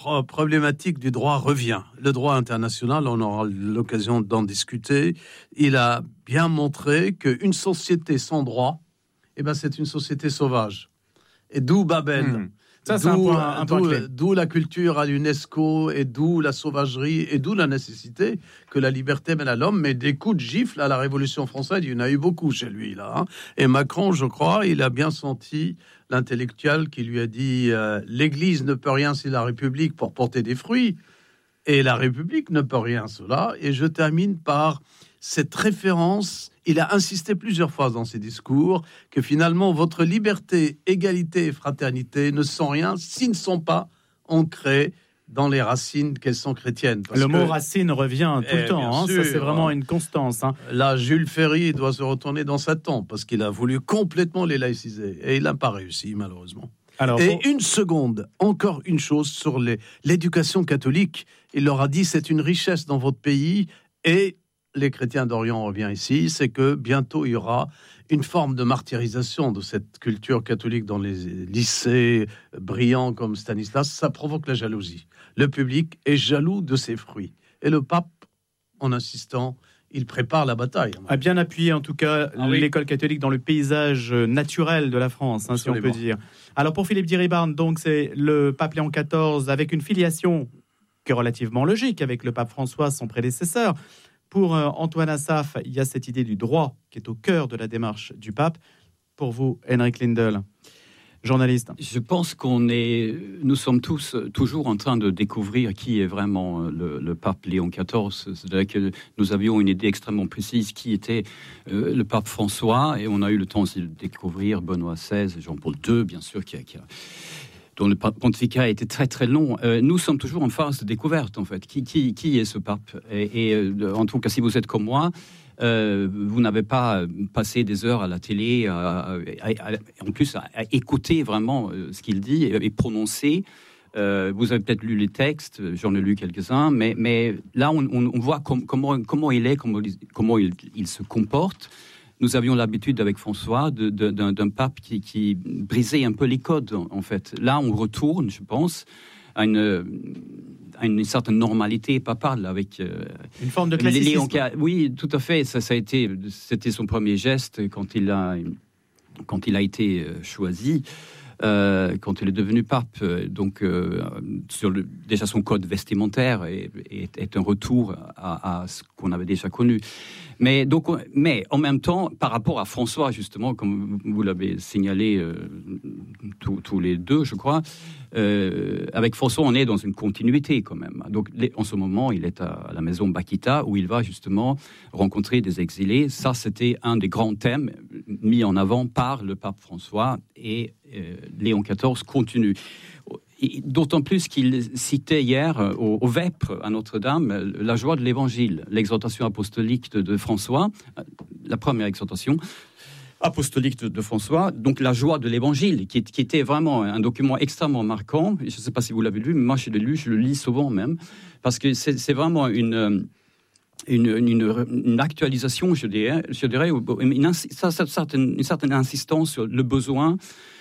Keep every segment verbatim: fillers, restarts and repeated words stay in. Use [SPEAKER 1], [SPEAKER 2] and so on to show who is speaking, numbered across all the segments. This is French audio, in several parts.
[SPEAKER 1] pro- problématique du droit revient. Le droit international, on aura l'occasion d'en discuter. Il a bien montré qu'une société sans droit, eh ben, c'est une société sauvage. Et d'où Babel.
[SPEAKER 2] Mmh. Ça,
[SPEAKER 1] d'où,
[SPEAKER 2] c'est un point, un point
[SPEAKER 1] d'où,
[SPEAKER 2] clé.
[SPEAKER 1] d'où la culture à l'UNESCO, et d'où la sauvagerie, et d'où la nécessité que la liberté mène à l'homme. Mais des coups de gifle à la Révolution française, il y en a eu beaucoup chez lui, là. Hein. Et Macron, je crois, il a bien senti l'intellectuel qui lui a dit euh, « L'Église ne peut rien si la République pour porter des fruits, et la République ne peut rien cela. » Et je termine par cette référence. Il a insisté plusieurs fois dans ses discours que finalement, votre liberté, égalité et fraternité ne sont rien s'ils ne sont pas ancrés dans les racines qu'elles sont chrétiennes. Parce
[SPEAKER 2] le
[SPEAKER 1] que,
[SPEAKER 2] mot racine revient tout
[SPEAKER 1] eh,
[SPEAKER 2] le temps, hein,
[SPEAKER 1] sûr,
[SPEAKER 2] ça c'est vraiment une constance. Hein.
[SPEAKER 1] Là, Jules Ferry doit se retourner dans sa tombe parce qu'il a voulu complètement les laïciser. Et il n'a pas réussi, malheureusement.
[SPEAKER 2] Alors,
[SPEAKER 1] et
[SPEAKER 2] pour...
[SPEAKER 1] une seconde, encore une chose sur les, l'éducation catholique. Il leur a dit, c'est une richesse dans votre pays, et les chrétiens d'Orient, on revient ici, c'est que bientôt il y aura une forme de martyrisation de cette culture catholique dans les lycées brillants comme Stanislas. Ça provoque la jalousie. Le public est jaloux de ses fruits. Et le pape, en insistant, il prépare la bataille.
[SPEAKER 2] A bien appuyé en tout cas ah, l'école oui. catholique dans le paysage naturel de la France, hein, si on peut dire. Alors pour Philippe Diribarne, donc c'est le pape Léon quatorze avec une filiation qui est relativement logique avec le pape François, son prédécesseur. Pour euh, Antoine Assaf, il y a cette idée du droit qui est au cœur de la démarche du pape. Pour vous, Henrik Lindell, journaliste.
[SPEAKER 3] Je pense qu'on est, nous sommes tous toujours en train de découvrir qui est vraiment le, le pape Léon quatorze. C'est-à-dire que nous avions une idée extrêmement précise qui était euh, le pape François, et on a eu le temps aussi de découvrir Benoît seize, Jean-Paul deux, bien sûr, qui a, qui a dont le pontificat a été très très long. Euh, nous sommes toujours en phase de découverte, en fait. Qui, qui, qui est ce pape ? Et, et euh, en tout cas, si vous êtes comme moi, euh, vous n'avez pas passé des heures à la télé, à, à, à, en plus à, à écouter vraiment ce qu'il dit et, et prononcer. Euh, vous avez peut-être lu les textes, j'en ai lu quelques-uns, mais, mais là, on, on voit com- comment, comment il est, comment, comment il, il se comporte. Nous avions l'habitude avec François de, de, d'un, d'un pape qui, qui brisait un peu les codes, en fait. Là, on retourne, je pense, à une, à une certaine normalité papale avec euh,
[SPEAKER 2] une forme de classicisme.
[SPEAKER 3] Léon, oui, tout à fait. Ça, ça a été, c'était son premier geste quand il a, quand il a été choisi. Euh, quand il est devenu pape, donc euh, sur le, déjà son code vestimentaire est, est, est un retour à, à ce qu'on avait déjà connu. Mais donc, mais en même temps, par rapport à François justement, comme vous l'avez signalé euh, tous, tous les deux, je crois, euh, avec François, on est dans une continuité quand même. Donc, les, en ce moment, il est à, à la maison Bakita où il va justement rencontrer des exilés. Ça, c'était un des grands thèmes mis en avant par le pape François, et euh, Léon quatorze continue. Et d'autant plus qu'il citait hier au, au Vêpres à Notre-Dame la joie de l'Évangile, l'exhortation apostolique de, de François, la première exhortation apostolique de, de François, donc la joie de l'Évangile, qui, qui était vraiment un document extrêmement marquant. Je ne sais pas si vous l'avez lu, mais moi je l'ai lu, je le lis souvent même, parce que c'est, c'est vraiment une... Une, une, une actualisation, je dirais, je dirais une, une, certaine, une certaine insistance sur le besoin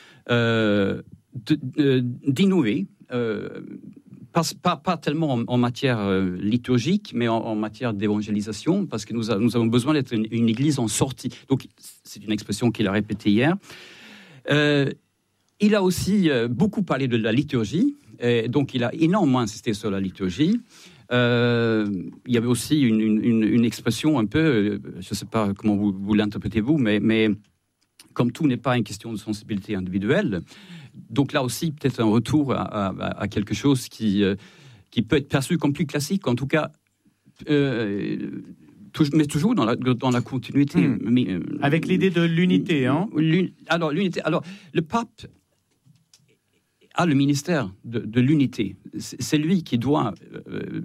[SPEAKER 3] euh, de, euh, d'innover, euh, pas, pas, pas tellement en, en matière euh, liturgique, mais en, en matière d'évangélisation, parce que nous, a, nous avons besoin d'être une, une église en sortie. Donc, c'est une expression qu'il a répétée hier. Euh, il a aussi euh, beaucoup parlé de la liturgie, et donc il a énormément insisté sur la liturgie. Euh, il y avait aussi une, une, une expression un peu, je ne sais pas comment vous, vous l'interprétez vous, mais, mais comme tout n'est pas une question de sensibilité individuelle, donc là aussi peut-être un retour à, à, à quelque chose qui, qui peut être perçu comme plus classique, en tout cas, euh, tout, mais toujours dans la, dans la continuité.
[SPEAKER 2] Mmh. Mais, euh, Avec l'idée de l'unité. Hein
[SPEAKER 3] alors, l'unité. Alors, le pape a le ministère de, de l'unité. C'est lui qui doit euh,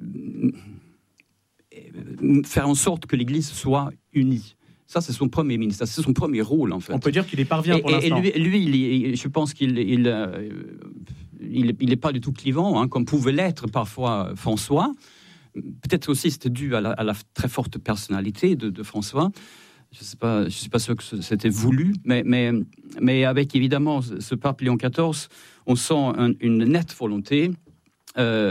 [SPEAKER 3] faire en sorte que l'Église soit unie. Ça, c'est son premier ministère, c'est son premier rôle, en fait.
[SPEAKER 2] On peut dire qu'il y parvient pour
[SPEAKER 3] et,
[SPEAKER 2] l'instant.
[SPEAKER 3] Et lui, lui il est, je pense qu'il il, euh, il, il est pas du tout clivant, hein, comme pouvait l'être parfois François. Peut-être aussi c'était dû à la, à la très forte personnalité de, de François. Je ne sais pas, je suis pas sûr que c'était voulu, mais, mais, mais avec évidemment ce pape Léon quatorze, on sent un, une nette volonté euh,